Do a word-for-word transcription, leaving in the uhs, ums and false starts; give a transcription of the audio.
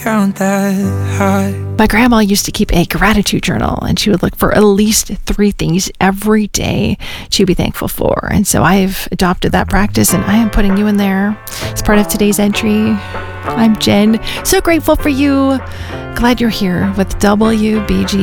Count that high. My grandma used to keep a gratitude journal, and she would look for at least three things every day she'd be thankful for. And so I've adopted that practice, and I am putting you in there as part of today's entry. I'm Jen. So grateful for you. Glad you're here with W B G